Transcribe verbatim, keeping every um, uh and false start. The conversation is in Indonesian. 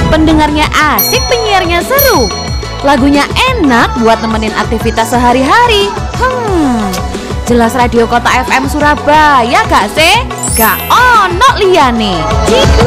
Pendengarnya asik, penyiarnya seru, lagunya enak buat nemenin aktivitas sehari-hari. Hmm, jelas Radio Kota F M Surabaya gak sih? Gak ono liyane.